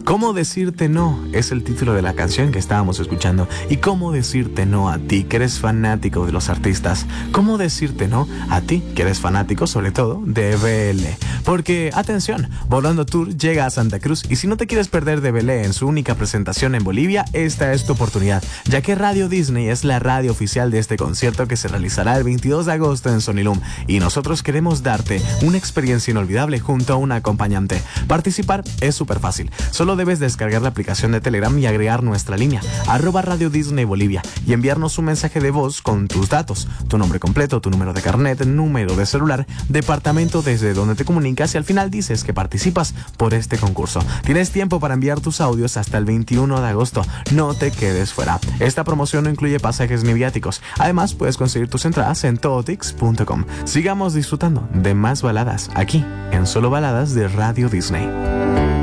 ¿Cómo decirte no? Es el título de la canción que estábamos escuchando. ¿Y cómo decirte no a ti que eres fanático de los artistas? ¿Cómo decirte no a ti que eres fanático sobre todo de BL? Porque, atención, Volando Tour llega a Santa Cruz y si no te quieres perder de BL en su única presentación en Bolivia, esta es tu oportunidad, ya que Radio Disney es la radio oficial de este concierto que se realizará el 22 de agosto en Sonilum y nosotros queremos darte una experiencia inolvidable junto a un acompañante. Participar es súper fácil, solo debes descargar la aplicación de Telegram y agregar nuestra línea @Radio Disney Bolivia y enviarnos un mensaje de voz con tus datos, tu nombre completo, tu número de carnet, número de celular, departamento desde donde te comunicas y al final dices que participas por este concurso. Tienes tiempo para enviar tus audios hasta el 21 de agosto. No te quedes fuera. Esta promoción no incluye pasajes ni viáticos. Además, puedes conseguir tus entradas en todotix.com. Sigamos disfrutando de más baladas aquí en Solo Baladas de Radio Disney.